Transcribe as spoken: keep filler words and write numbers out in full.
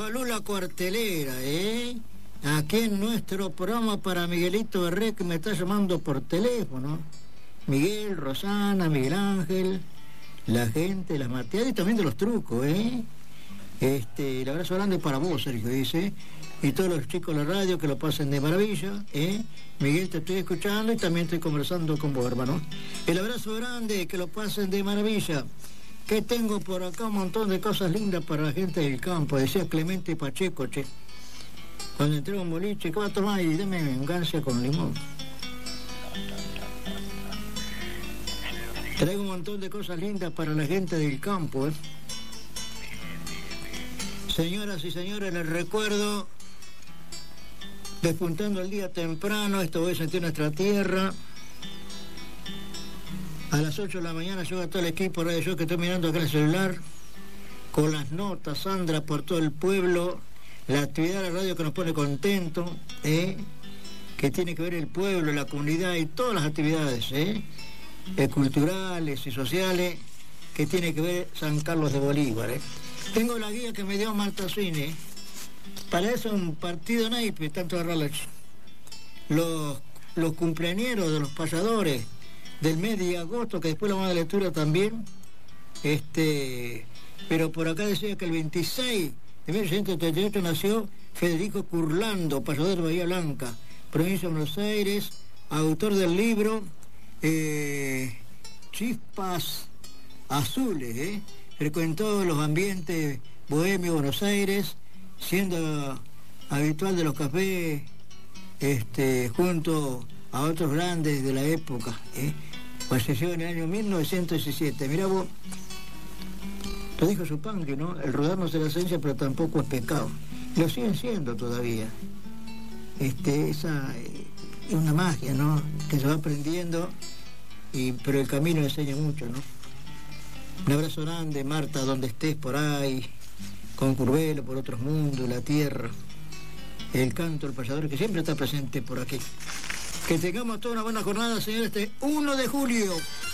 Bufalú la cuartelera, ¿eh? Aquí en nuestro programa para Miguelito Herré, que me está llamando por teléfono. Miguel, Rosana, Miguel Ángel, la gente, las mateadas y también de los trucos, ¿eh? Este, el abrazo grande para vos, Sergio, dice. Y todos los chicos de la radio que lo pasen de maravilla, ¿eh? Miguel, te estoy escuchando y también estoy conversando con vos, hermano. El abrazo grande, que lo pasen de maravilla. Que tengo por acá un montón de cosas lindas para la gente del campo, decía Clemente Pacheco, che. Cuando entré a un boliche, ¿qué va a tomar? Y deme venganza con limón. Traigo un montón de cosas lindas para la gente del campo, ¿eh? Señoras y señores, les recuerdo, despuntando el día temprano, esto voy a sentir nuestra tierra. A las ocho de la mañana llega todo el equipo de Radio Show, que estoy mirando acá en el celular, con las notas, Sandra, por todo el pueblo, la actividad de la radio que nos pone contento, ¿eh? Que tiene que ver el pueblo, la comunidad y todas las actividades, ¿eh? Eh, culturales y sociales, que tiene que ver San Carlos de Bolívar, ¿eh? Tengo la guía que me dio Marta Swine, ¿eh? Para eso un partido naipe, tanto agarrarla. Los, los cumpleañeros de los payadores del mes de agosto, que después la vamos a lectura también, este, pero por acá decía que el veintiséis de mil ochocientos treinta y ocho nació Federico Curlando, payador de Bahía Blanca, provincia de Buenos Aires, autor del libro eh, Chispas Azules, ¿eh? Frecuentó los ambientes bohemios de Buenos Aires, siendo habitual de los cafés este, junto a otros grandes de la época, ¿eh? Falleció en el año mil novecientos diecisiete. Mirá vos, lo dijo Yupanqui, ¿no? El rodar no será ciencia, pero tampoco es pecado. Lo siguen siendo todavía. Este, esa eh, es una magia, ¿no? Que se va aprendiendo, y, pero el camino enseña mucho, ¿no? Un abrazo grande, Marta, donde estés por ahí, con Curvelo, por otros mundos, la tierra, el canto, el payador, que siempre está presente por aquí. Que tengamos toda una buena jornada, señores, este uno de julio.